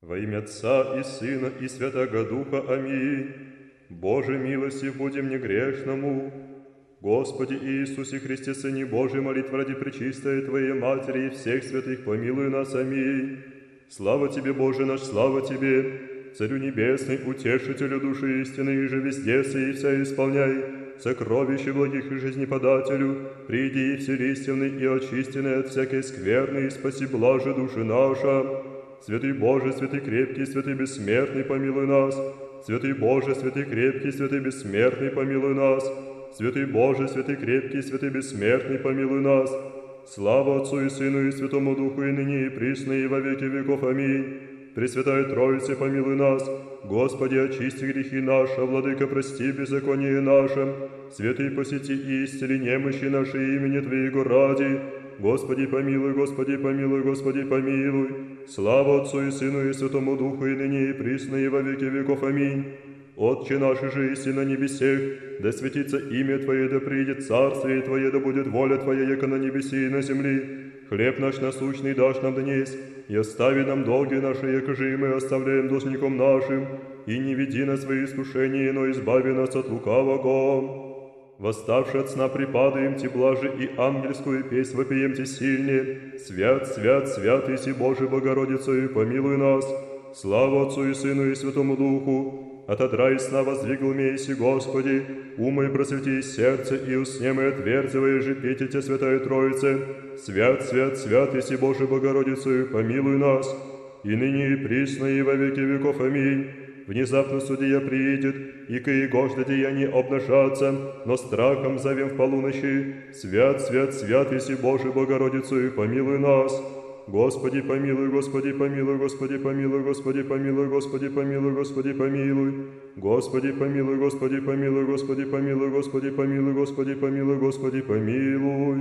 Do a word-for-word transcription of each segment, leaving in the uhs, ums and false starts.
Во имя Отца и Сына и Святого Духа. Аминь. Боже, милостив будем негрешному. Господи Иисусе Христе, Сыне Божий, молитва ради пречистой Твоей Матери и всех святых, помилуй нас. Аминь. Слава Тебе, Боже наш, слава Тебе, Царю Небесный, Утешителю души истины, и же везде сей и вся исполняй, сокровище благих и жизнеподателю, приди и вселистенный и очистенный от всякой скверны, и спаси блаже души наша. Святый Боже, святый крепкий, святый бессмертный, помилуй нас. Святый Боже, святый крепкий, святый бессмертный, помилуй нас. Святый Боже, святый крепкий, святый бессмертный, помилуй нас. Слава Отцу и Сыну и Святому Духу, и ныне и присно, и во веки веков. Аминь. Пресвятая Троице, помилуй нас. Господи, очисти грехи наши, Владыка, прости беззаконие наше. Святый, посети и исцели немощи наши имени Твоего ради. Господи, помилуй, Господи, помилуй, Господи, помилуй. Слава Отцу и Сыну и Святому Духу, и ныне и присно, и во веки веков. Аминь. Отче наш же иси на небесех, да светится имя Твое, да приидет царствие Твое, да будет воля Твоя, яко на небеси и на земли. Хлеб наш насущный дашь нам днесь, и остави нам долги наши, яко же и мы оставляем должником нашим, и не веди нас в свои искушения, но избави нас от лукавого. Восставши от сна припадаем Ти блаже, и ангельскую песнь вопием Ти сильнее. Свят, свят, свят, иси Боже Богородицею, помилуй нас. Слава Отцу и Сыну и Святому Духу. Отодрай из сна воздвигл мейси, Господи, ума и просвети сердце, и уснем и отверзывая же петь Тебя, Святая Троице. Свят, свят, свят, иси Боже Богородицею, помилуй нас. И ныне и присно, и во веки веков. Аминь. Внезапно судья приидет, и ко его жда деяния обнажаться, но страхом зовем в полуночи. Свят, свят, свят, иси Боже Богородицею, помилуй нас. Господи, помилуй, Господи, помилуй, Господи, помилуй, Господи, помилуй, Господи, помилуй, Господи, помилуй. Господи, помилуй, Господи, помилуй, Господи, помилуй, Господи, помилуй, Господи, помилуй, Господи, помилуй.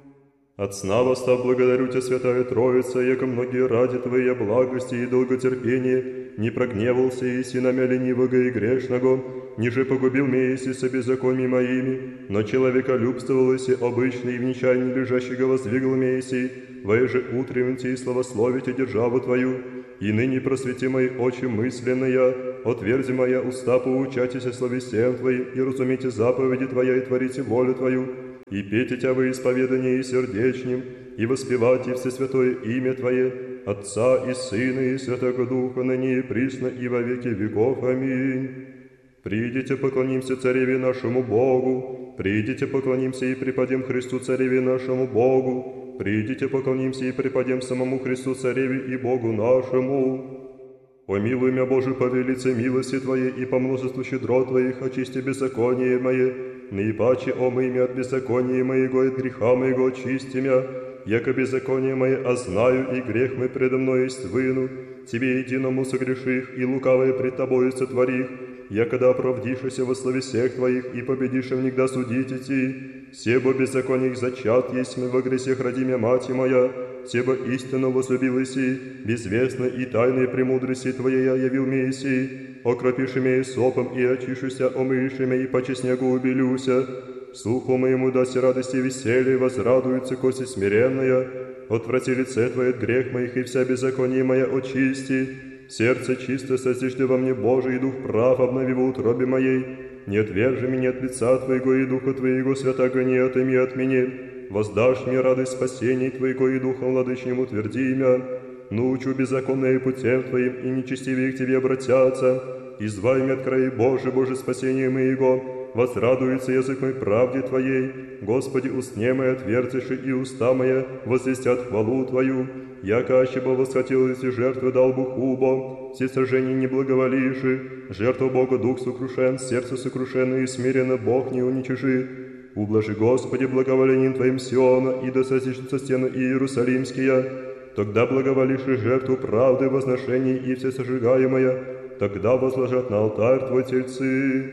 От сна восстав благодарю Тебя, Святая Троица, яко многие ради Твоей благости и долготерпения не прогневался иси на мя ленивого и грешного, ниже погубил меня иси со беззакониями моими, но человеколюбствовал иси обычный и в нечаянии лежащего воздвигл меня иси, воеже утреннте и славословите державу Твою, и ныне просвети мои очи мысленные, отверзи моя уста, поучайтесь словесиям Твоим, и разумейте заповеди Твоя, и творите волю Твою, и пейте Тебя во исповедании сердечнем, и воспевайте всесвятое имя Твое, Отца и Сына и Святого Духа, ныне и присно, и во веки веков. Аминь. Придите, поклонимся Цареве нашему Богу, придите, поклонимся и преподем Христу Цареве нашему Богу, придите, поклонимся и преподем самому Христу Цареве и Богу нашему. Помилуй мя, Боже, по велице милости Твоей и по множеству щедрот Твоих, очисти беззаконие мое, наипаче омый мя от беззакония моего и от греха моего очисти мя, яко беззаконие мое ознаю, и грех мой предо мной есть выну, Тебе единому согреших, и лукавое пред Тобою сотворих, якода оправдишься во слове всех Твоих, и победишь внегда судить идти. Себо беззаконих зачат есть мы во гресех ради мя мати моя, себо истинно возлюбил иси, безвестно и тайные премудрости Твоей я явил мне иси, окропиши меня сопом и очишуся, омыши меня и по снегу убелюся. Слуху моему даси радости и веселье, возрадуется кости смиренная, отврати лице Твое от грех моих, и вся беззаконие моя очисти. Сердце чисто созижди во мне, Боже, и дух прав обнови в утробе моей. Не отвержи меня от лица Твоего, и духа Твоего святаго не отыми от меня. Воздашь мне радость спасения Твоего, и духом владычним утверди мя. Научу беззаконные путем Твоим, и нечестивые к Тебе обратятся. Извай меня от краи Божий, Боже, спасение моего. Возрадуется язык мой правде Твоей. Господи, устне мои отверзиши, и уста моя возвестят хвалу Твою. Яко аще бы восхотелось и жертвы дал бы хубо, все сожжения не благоволиши, жертву Бога дух сокрушен, сердце сокрушено и смиренно Бог не уничижи. Ублажи, Господи, благоволением Твоим Сиона, и да сосишутся стены Иерусалимские. Тогда благоволишь и жертву правды, возношений и все сожигаемое, тогда возложат на алтарь Твой тельцы.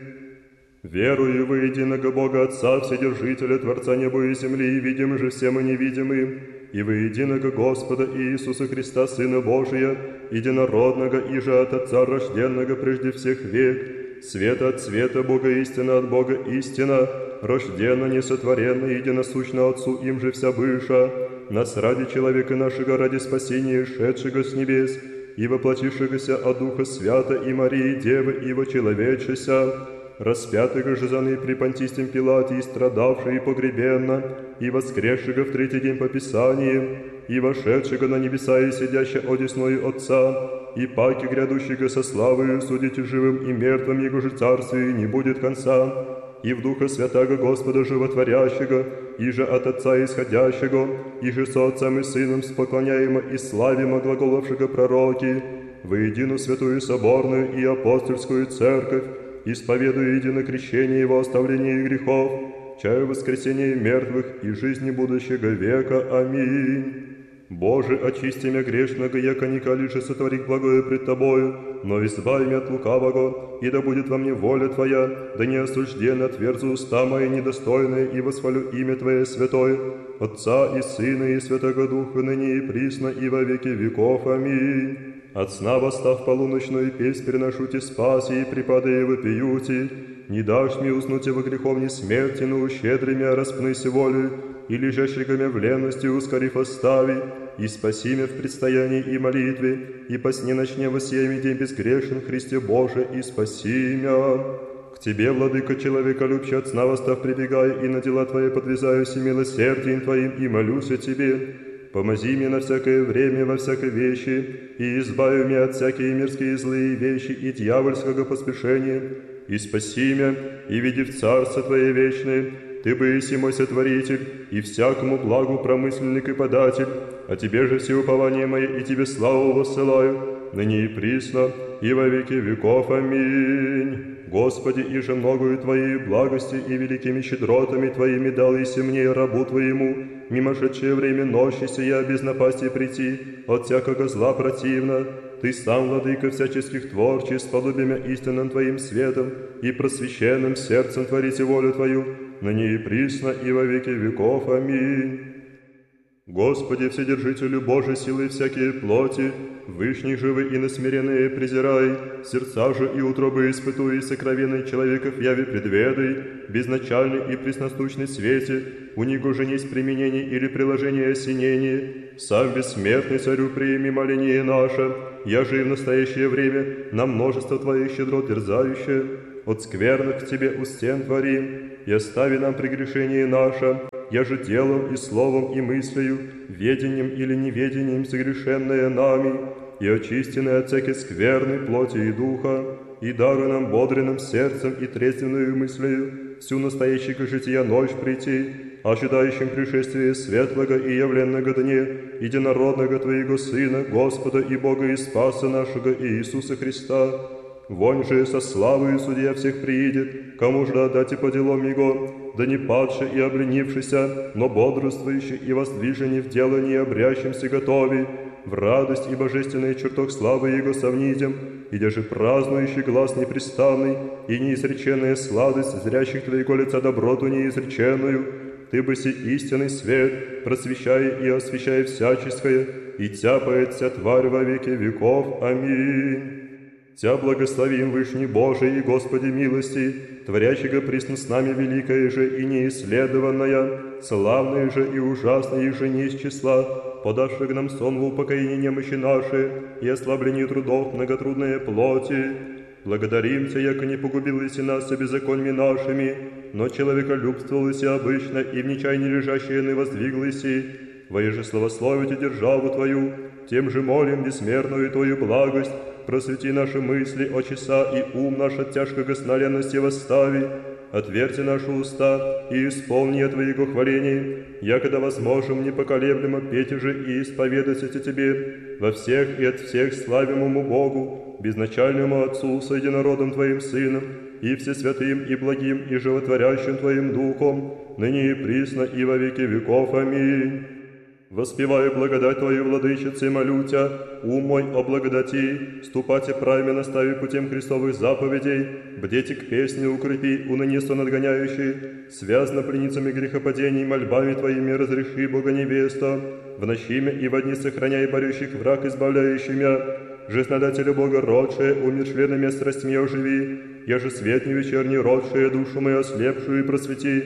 Верую во единого Бога Отца, Вседержителя, Творца неба и земли, и видим же всем и невидимым, и во единого Господа Иисуса Христа, Сына Божия, единородного, и же от Отца рожденного прежде всех век, света от света, Бога истина от Бога истина, рожденно, несотворенно, единосущно Отцу, им же вся быша, нас ради человека нашего, ради спасения, шедшего с небес, и воплотившегося от Духа Свята и Марии Девы и вочеловечеся, распятого же заны при Понтистем Пилате и страдавшего и погребенно, и воскресшего в третий день по Писаниям, и вошедшего на небеса и сидящего одесною Отца, и паки грядущего со славою судите живым и мертвым, Его же царствию не будет конца, и в Духа Святаго Господа Животворящего, и же от Отца исходящего, и же со Отцем и Сыном споклоняемо и славимо глаголовшего пророки, воедину святую соборную и апостольскую церковь, исповедую едино крещение Его оставление грехов, чаю воскресения мертвых и жизни будущего века. Аминь. Боже, очисти мя грешного, яко николи же сотворить благое пред Тобою, но избави мя от лукавого, и да будет во мне воля Твоя, да не осужденно отверзу уста мои недостойные, и восхвалю имя Твое святое, Отца и Сына и Святого Духа, ныне и присно, и во веки веков. Аминь. От сна восстав полуночную песнь приношу Ти спаси, и припадая вопиюти, не дашь мне уснуть во греховне смерти, но ущедри мя распныси волю, и лежащего мя в ленности ускорив остави, и спаси мя в предстоянии и молитве, и по сне ночне воссиями день безгрешен Христе Боже, и спаси мя. К Тебе, Владыка, человека любче от сна восстав прибегаю, и на дела Твои подвязаюсь и милосердием Твоим, и молюсь о Тебе. Помози мне на всякое время, во всякой вещи, и избави меня от всякие мирские злые вещи и дьявольского поспешения, и спаси меня, и веди в Царство Твое вечное. Ты быси мой сотворитель, и всякому благу промысленник и податель, а Тебе же все упование мое, и Тебе славу воссылаю, ныне и присно, и во веки веков. Аминь. Господи, и же многою Твоей благости и великими щедротами Твоими дал иси мне, рабу Твоему, мимошедшее время ночи сия без напасти прийти, от всякого зла противно. Ты сам, Владыка всяческих творчий, с подобием истинным Твоим светом и просвещенным сердцем творите волю Твою, ныне и присно, и во веки веков. Аминь. Господи, Вседержителю Божий силы всякие плоти, вышних живы и насмиренные презирай, сердца же и утробы испытуй, сокровенный человеков яви предведай, безначальный и пресностучный свете, у него же несть применение или приложение осенения, сам бессмертный царю прими моление наше, я же и в настоящее время на множество Твоих щедрот терзающее, от скверных к Тебе у стен творим, и остави нам прегрешение наше, я же делом и словом и мыслью, ведением или неведением согрешенное нами, и очистенное от всякой скверной плоти и духа, и даруй нам бодренным сердцем и трезвенную мыслью всю настоящего жития ночь прийти, ожидающим пришествия светлого и явленного дне, единородного Твоего Сына, Господа и Бога и Спаса нашего Иисуса Христа. Вонь же со славою судья всех приидет, кому же отдать и по делам Его, да не падший и обленившийся, но бодрствующий и воздвиженный в делании обрящимся готови, в радость и божественный чертог славы Его совнитем, и даже празднующий глаз непрестанный, и неизреченная сладость зрящих Твоего лица доброту неизреченную, Ты бы си истинный свет, просвещая и освещая всяческое, и тяпает вся тварь во веки веков. Аминь. Тя благословим Вышний Божий и Господи милости, творящего присно с нами великое же и неисследованное, славное же и ужасное же не из числа, подавших нам сон в упокоение немощи наши и ослаблении трудов многотрудной плоти. Благодарим Тя, яко не погубились нас беззаконьми нашими, но человеколюбствовалось обычно и в нечаянии лежащие не воздвиглись, воеже славословите державу Твою, тем же молим бессмертную Твою благость, просвети наши мысли, очеса и ум наш от тяжкого сна ленности восстави, отверти наши уста и исполни Твоего хваления, якогда возможем непоколеблемо петь же и исповедать о Тебе во всех и от всех славимому Богу, безначальному Отцу с единородным Твоим Сыном, и всесвятым и благим и животворящим Твоим Духом, ныне и присно и во веки веков. Аминь. Воспеваю благодать Твою, Владычице, молю Тя, ум мой о благодати, ступайте правильно настави путем Христовых заповедей, бдете к песне укрепи, унынесто надгоняющий, связно пленницами грехопадений, мольбами Твоими разреши, Бога невеста, в ночиме и во дни сохраняй борющих враг, избавляющий мя, жизнодателя Бога родшее, умершленными страстьми оживи, я же свет не вечерний родшее, душу мою ослепшую и просвети,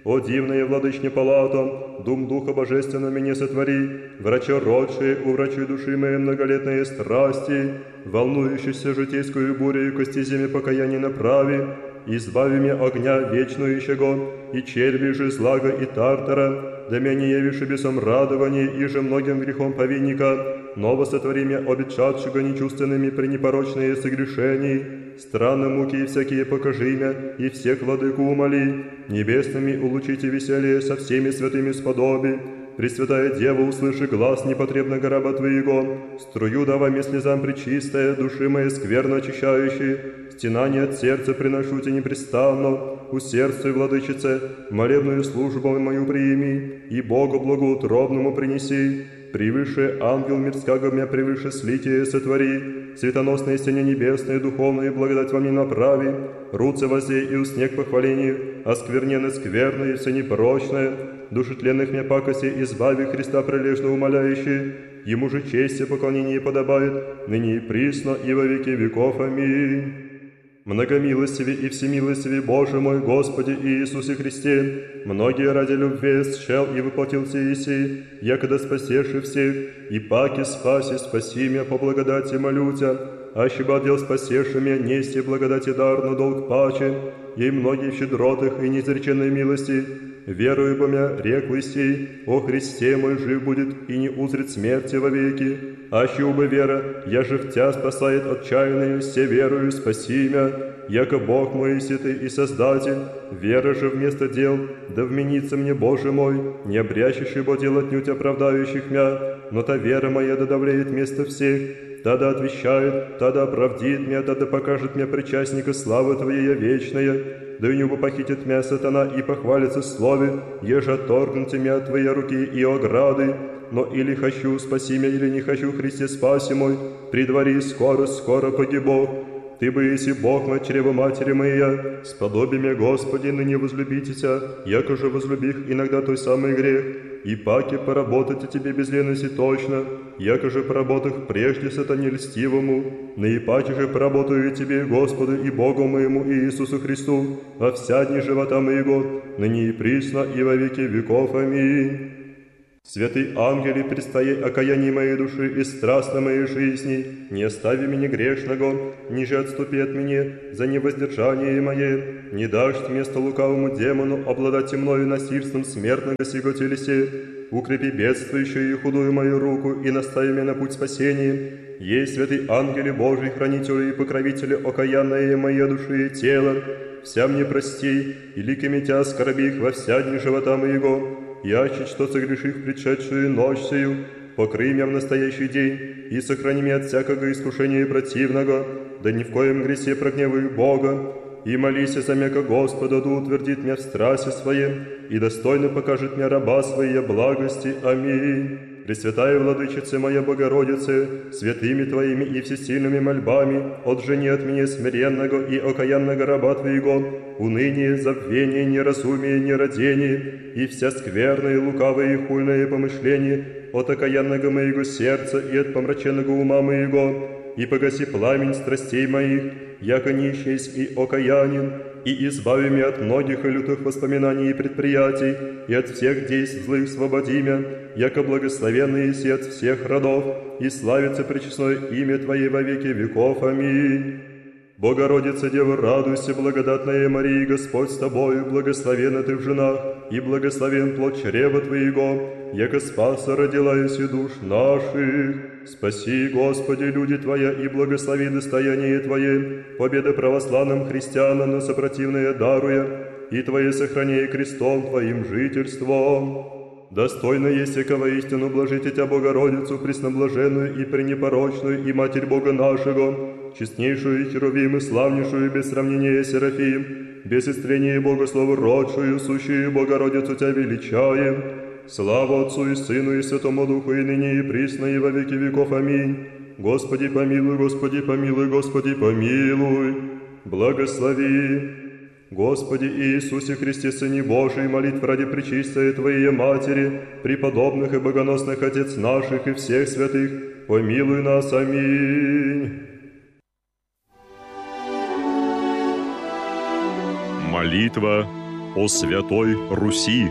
О дивная владычня палата, дум Духа Божественного меня сотвори, врача родшие, уврачуй души моей многолетные страсти, волнующейся житейскую бурю кости земи покаяния направи, избави меня огня вечную ищего, и черви же злага и тартара, да меня не явишь бесом радования, и же многим грехом повинника, ново сотвори меня обетшавшего нечувственными пренепорочные согрешений, странно муки и всякие покажи меня, и всех владыку умоли, небесными улучите веселье со всеми святыми сподоби, Пресвятая Дева, услыши глаз непотребного раба Твоего, струю давай мне слезам пречистая, души моей скверно очищающей, стенание от сердца приношу тебе непрестанно, усердствуй, владычице, молебную службу мою прими, и Богу благоутробному принеси, превыше ангел мирского меня превыше слитие сотвори, светоносные стене небесные, духовные благодать вам не направи, руце возей и уснег похвалению, осквернены скверные, все непорочное, души тленных меня пакоси избави Христа прилежно умоляющий, Ему же честь и поклонение подобает, ныне и присно, и во веки веков. Аминь. Многомилостивый и всемилостивый Боже мой, Господи Иисусе Христе, многие ради любви счел и воплотил сии, якогда спасеши всех, и паки спаси, спаси меня по благодати молю Тя, аще бы отдел спасеши меня, нести благодати дар на долг паче, ей многие в щедротах и неизреченной милости, верую бы меня, реклый сей, о Христе мой жив будет и не узрит смерти вовеки, аще убы вера, я же в Тя спасает отчаянные, все верую, спаси меня, яко Бог мой святый и Создатель, вера же вместо дел, да вменится мне, Боже мой, не обрящущий бо дел отнюдь оправдающих мя, но та вера моя да давлеет вместо всех, тогда отвещает, тогда оправдит меня, тогда покажет мне причастника славы Твоей вечная, да и не похитит меня сатана и похвалится слове, еже отторгнуте меня от Твоей руки и ограды, но или хочу, спаси меня, или не хочу, Христе, спаси мой, предвари, скоро, скоро погибу. Ты бы, если Бог мой, чрево матери моя, сподоби меня, Господи, ныне возлюбитеся, яко же возлюбих иногда той самый грех, и паки поработать тебе без лености точно, яко же поработах прежде сатане льстивому, наипаче же поработаю тебе, Господу и Богу моему Иисусу Христу, во вся дни живота моего, ныне и присно, и во веки веков. Аминь. Святый ангели, предстоей окаяние моей души и страстно моей жизни, не остави меня грешного, ниже отступи от меня за невоздержание мое, не дашь место лукавому демону обладать мною насильством смертного сего телесе, укрепи бедствующую и худую мою руку и настави меня на путь спасения. Ей, святый ангели Божий, хранителю и покровителю окаянные моей души и тела, вся мне прости, и ликами Тя оскорби их во вся дни живота моего, яще, что согреших предшедшую ночь сию, покрый меня в настоящий день и сохрани меня от всякого искушения противного, да ни в коем гресе прогневаю Бога, и молись за меня ко Господу, да утвердит меня в страсти своем, и достойно покажет мне раба своей благости. Аминь. Пресвятая Владычица моя Богородице, святыми Твоими и всесильными мольбами, отжени от меня смиренного и окаянного раба Твоего, уныние, забвение, неразумие, нерадение, и вся скверная, лукавая и хульное помышление от окаянного моего сердца и от помраченного ума моего, и погаси пламень страстей моих, яко нищесть и окаянен, и избави меня от многих и лютых воспоминаний и предприятий, и от всех действий злых свободи меня, яко благословенный еси от всех родов, и славится пречестное имя Твое во веки веков. Аминь. Богородица, Дева, радуйся, благодатная Мария, Господь с Тобою, благословенна Ты в женах, и благословен плод чрева Твоего, яко спаса родила еси душ наших. Спаси, Господи, люди Твоя, и благослови достояние Твое, победа православным христианам на сопротивное даруя, и Твое сохраняй крестом Твоим жительством. Достойно есть яко воистину блажить Тя, Богородицу, пресноблаженную и пренепорочную, и Матерь Бога нашего, честнейшую Херувим и славнейшую без сравнения Серафим, без истрения Богослову родшую, сущую Богородицу Тя величаем. Слава Отцу и Сыну и Святому Духу, и ныне и присно, и во веки веков. Аминь. Господи помилуй, Господи помилуй, Господи помилуй. Благослови. Господи Иисусе Христе, Сыне Божий, молитв ради пречистой Твоей Матери, преподобных и богоносных Отец наших и всех святых, помилуй нас. Аминь. Молитва о Святой Руси.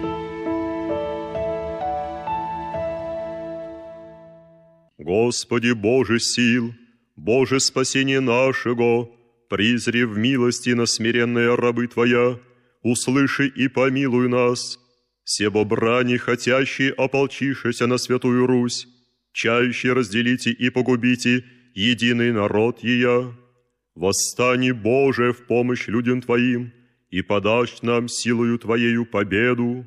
Господи Боже сил, Боже спасение нашего, призри в милости на смиренные рабы Твоя, услыши и помилуй нас, себо брани хотящие ополчившися на Святую Русь, чающие разделите и погубите единый народ ея. Восстани, Боже, в помощь людям Твоим, и подашь нам силою Твоею победу.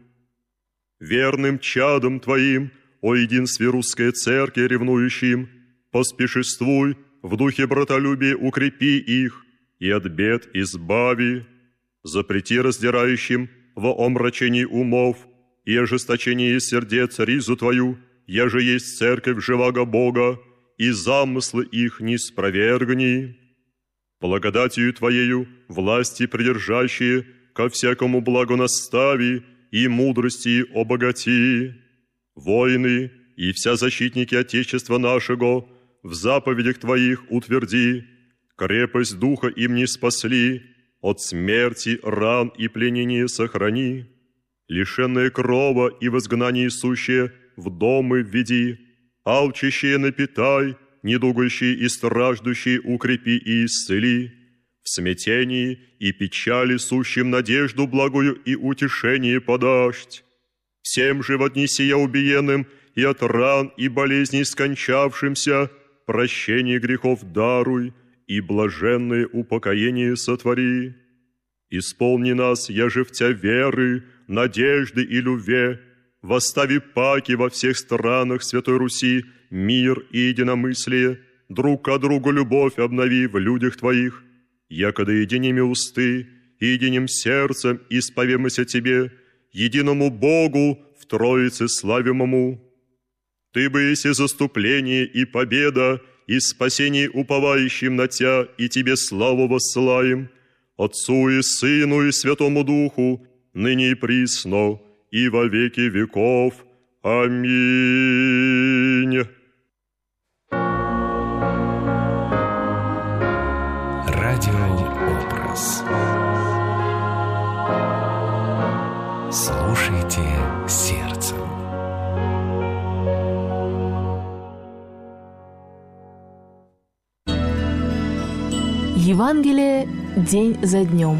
Верным чадом Твоим, о единстве русской церкви ревнующим, поспешествуй, в духе братолюбия укрепи их, и от бед избави. Запрети раздирающим во омрачении умов и ожесточении сердец ризу Твою, еже есть церковь живаго Бога, и замыслы их не спровергни. Благодатью Твоею власти придержащие ко всякому благу настави и мудрости обогати. Воины и вся защитники Отечества нашего в заповедях Твоих утверди, крепость духа им не спасли, от смерти, ран и пленения сохрани, лишенные крова и в изгнании сущие в домы введи, алчащие напитай, недугающие и страждущие укрепи и исцели, в смятении и печали сущим надежду благую и утешение подашь. Всем же в дни сия убиенным и от ран и болезней скончавшимся прощение грехов даруй и блаженное упокоение сотвори. Исполни нас, яже в Тя веры, надежды и любви, восстави паки во всех странах Святой Руси, мир и единомыслие, друг к другу любовь обнови в людях Твоих, якогда единими усты и единым сердцем исповемся Тебе, единому Богу в Троице славимому. Ты бы есть и заступление, и победа, и спасение уповающим на Тя, и Тебе славу воссылаем, Отцу и Сыну и Святому Духу, ныне и присно, и во веки веков. Аминь. Радиообраз. Слушайте сердцем. Евангелие день за днем.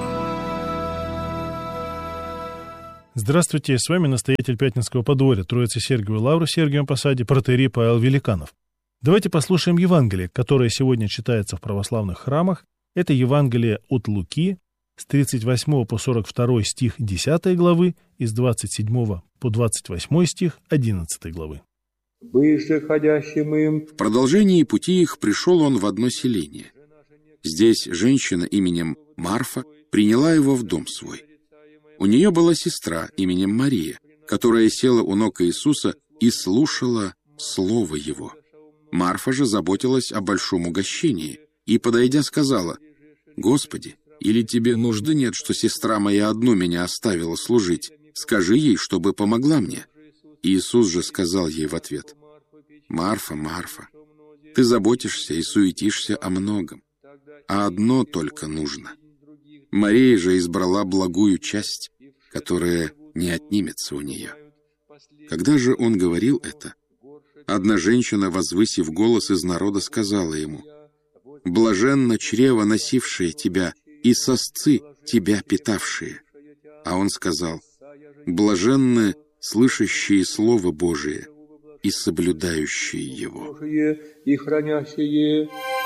Здравствуйте, с вами настоятель Пятницкого подворья Троицы Сергиевой Лавры в Сергиевом Посаде протоиерей Павел Великанов. Давайте послушаем Евангелие, которое сегодня читается в православных храмах. Это Евангелие от Луки с тридцать восьмого по сорок второй стих десятой главы и с двадцать седьмого по двадцать восьмой стих одиннадцатой главы. Бывши ходящим им. В продолжении пути их пришел он в одно селение. Здесь женщина именем Марфа приняла его в дом свой. У нее была сестра именем Мария, которая села у ног Иисуса и слушала слово его. Марфа же заботилась о большом угощении и, подойдя, сказала: «Господи, или тебе нужды нет, что сестра моя одну меня оставила служить? Скажи ей, чтобы помогла мне». Иисус же сказал ей в ответ: «Марфа, Марфа, ты заботишься и суетишься о многом, а одно только нужно. Мария же избрала благую часть, которая не отнимется у нее». Когда же он говорил это, одна женщина, возвысив голос из народа, сказала ему: «Блаженно чрево, носившее тебя, и сосцы, тебя питавшие». А он сказал: «Блаженны слышащие Слово Божие и соблюдающие его». И хранящие.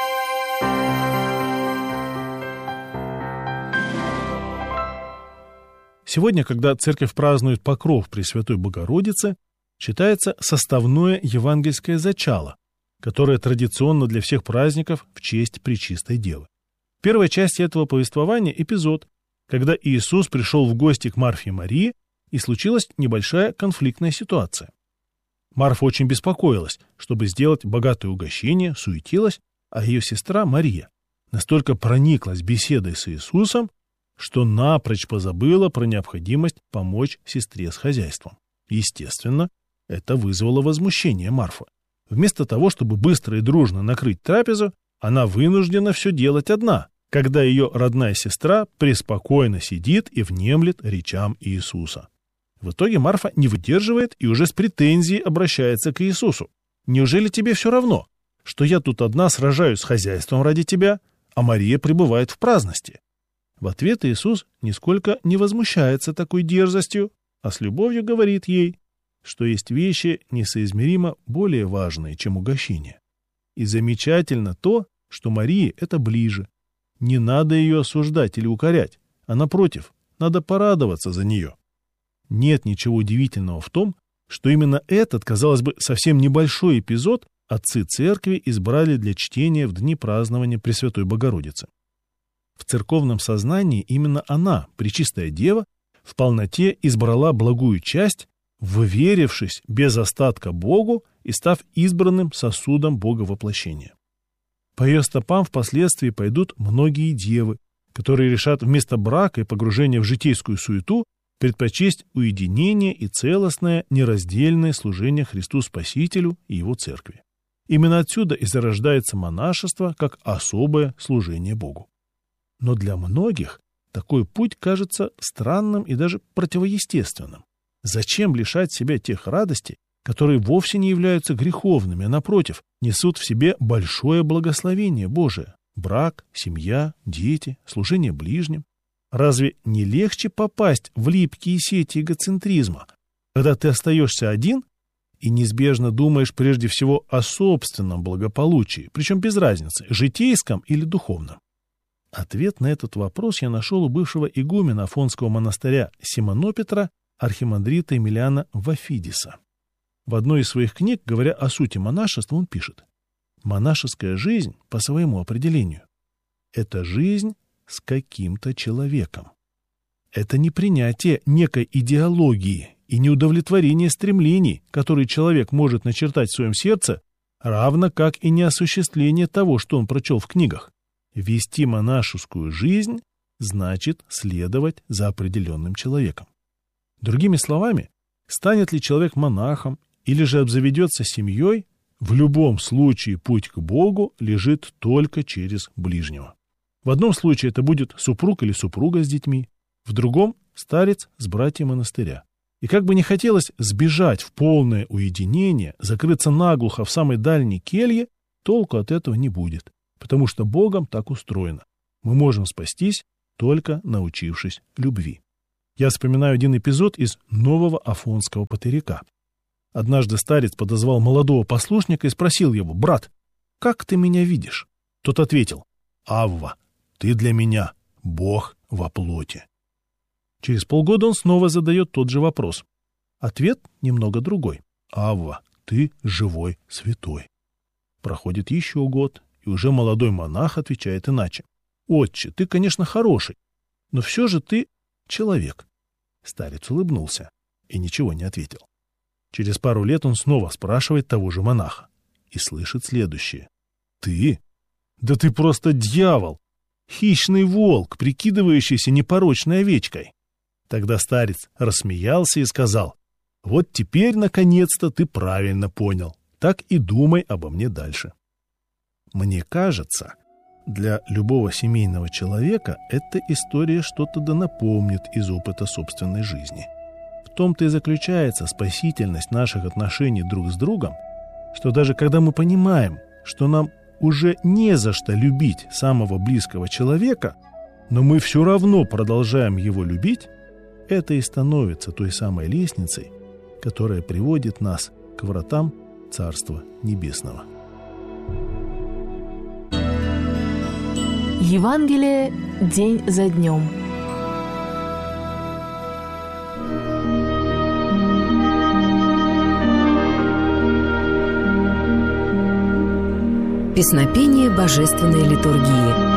Сегодня, когда церковь празднует покров Пресвятой Богородицы, читается составное евангельское зачало, которое традиционно для всех праздников в честь Пречистой Девы. В первой части этого повествования эпизод, когда Иисус пришел в гости к Марфе и Марии, и случилась небольшая конфликтная ситуация. Марфа очень беспокоилась, чтобы сделать богатое угощение, суетилась, а ее сестра Мария настолько прониклась беседой с Иисусом, что напрочь позабыла про необходимость помочь сестре с хозяйством. Естественно, это вызвало возмущение Марфы. Вместо того, чтобы быстро и дружно накрыть трапезу, она вынуждена все делать одна, когда ее родная сестра преспокойно сидит и внемлет речам Иисуса. В итоге Марфа не выдерживает и уже с претензией обращается к Иисусу. «Неужели тебе все равно, что я тут одна сражаюсь с хозяйством ради тебя, а Мария пребывает в праздности?» В ответ Иисус нисколько не возмущается такой дерзостью, а с любовью говорит ей, что есть вещи несоизмеримо более важные, чем угощение. И замечательно то, что Марии это ближе. Не надо ее осуждать или укорять, а напротив, надо порадоваться за нее. Нет ничего удивительного в том, что именно этот, казалось бы, совсем небольшой эпизод отцы церкви избрали для чтения в дни празднования Пресвятой Богородицы. В церковном сознании именно она, Пречистая Дева, в полноте избрала благую часть, вверившись без остатка Богу и став избранным сосудом Бога воплощения. По ее стопам впоследствии пойдут многие девы, которые решат вместо брака и погружения в житейскую суету предпочесть уединение и целостное нераздельное служение Христу Спасителю и Его Церкви. Именно отсюда и зарождается монашество как особое служение Богу. Но для многих такой путь кажется странным и даже противоестественным. Зачем лишать себя тех радостей, которые вовсе не являются греховными, а напротив, несут в себе большое благословение Божие? Брак, семья, дети, служение ближним. Разве не легче попасть в липкие сети эгоцентризма, когда ты остаешься один и неизбежно думаешь прежде всего о собственном благополучии, причем без разницы, житейском или духовном? Ответ на этот вопрос я нашел у бывшего игумена Афонского монастыря Симонопетра, архимандрита Емельяна Вафидиса. В одной из своих книг, говоря о сути монашества, он пишет: «Монашеская жизнь, по своему определению, это жизнь с каким-то человеком. Это не принятие некой идеологии и не удовлетворение стремлений, которые человек может начертать в своем сердце, равно как и не осуществление того, что он прочел в книгах. Вести монашескую жизнь значит следовать за определенным человеком. Другими словами, станет ли человек монахом или же обзаведется семьей, в любом случае путь к Богу лежит только через ближнего. В одном случае это будет супруг или супруга с детьми, в другом – старец с братьями монастыря. И как бы не хотелось сбежать в полное уединение, закрыться наглухо в самой дальней келье, толку от этого не будет, потому что Богом так устроено. Мы можем спастись, только научившись любви. Я вспоминаю один эпизод из нового афонского патыряка. Однажды старец подозвал молодого послушника и спросил его: «Брат, как ты меня видишь?» Тот ответил: «Авва, ты для меня Бог во плоти». Через полгода он снова задает тот же вопрос. Ответ немного другой: «Авва, ты живой святой». Проходит еще год, и уже молодой монах отвечает иначе: «Отче, ты, конечно, хороший, но все же ты человек». Старец улыбнулся и ничего не ответил. Через пару лет он снова спрашивает того же монаха и слышит следующее: «Ты? Да ты просто дьявол! Хищный волк, прикидывающийся непорочной овечкой». Тогда старец рассмеялся и сказал: «Вот теперь, наконец-то, ты правильно понял. Так и думай обо мне дальше». Мне кажется, для любого семейного человека эта история что-то да напомнит из опыта собственной жизни. В том-то и заключается спасительность наших отношений друг с другом, что даже когда мы понимаем, что нам уже не за что любить самого близкого человека, но мы все равно продолжаем его любить, это и становится той самой лестницей, которая приводит нас к вратам Царства Небесного. Евангелие день за днем. Песнопение божественной литургии.